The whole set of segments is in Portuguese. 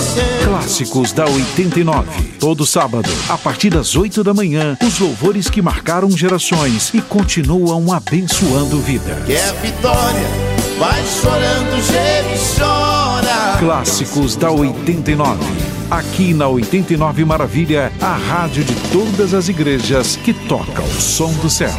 você. Clássicos da 89. Todo sábado, a partir das 8 da manhã, os louvores que marcaram gerações e continuam abençoando vidas. Quer vitória, vai chorando, geme e chora. Clássicos da 89. Aqui na 89 Maravilha, a rádio de todas as igrejas que toca o som do céu.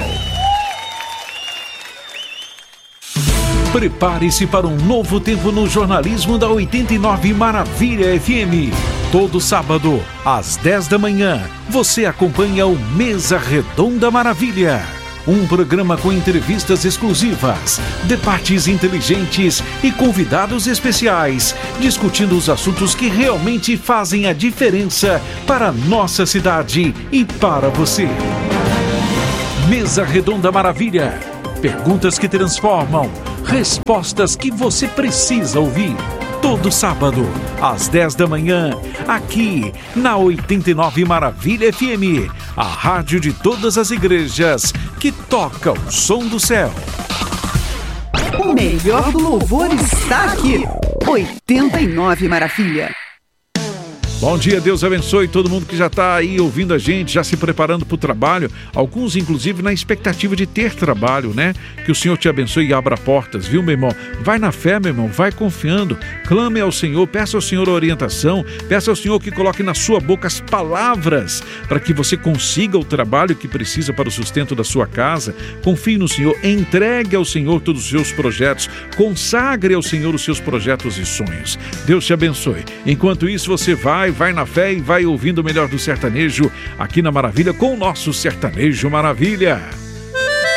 Prepare-se para um novo tempo no jornalismo da 89 Maravilha FM. Todo sábado, às 10 da manhã, você acompanha o Mesa Redonda Maravilha. Um programa com entrevistas exclusivas, debates inteligentes e convidados especiais, discutindo os assuntos que realmente fazem a diferença para a nossa cidade e para você. Mesa Redonda Maravilha. Perguntas que transformam, respostas que você precisa ouvir. Todo sábado, às 10 da manhã, aqui na 89 Maravilha FM, a rádio de todas as igrejas que toca o som do céu. O melhor do louvor está aqui. 89 Maravilha. Bom dia, Deus abençoe todo mundo que já está aí ouvindo a gente, já se preparando para o trabalho, alguns inclusive na expectativa de ter trabalho, né? Que o Senhor te abençoe e abra portas, viu, meu irmão? Vai na fé, meu irmão, vai confiando, clame ao Senhor, peça ao Senhor a orientação, peça ao Senhor que coloque na sua boca as palavras para que você consiga o trabalho que precisa para o sustento da sua casa. Confie no Senhor, entregue ao Senhor todos os seus projetos, consagre ao Senhor os seus projetos e sonhos. Deus te abençoe. Enquanto isso, você vai na fé e vai ouvindo o melhor do sertanejo aqui na Maravilha com o nosso Sertanejo Maravilha.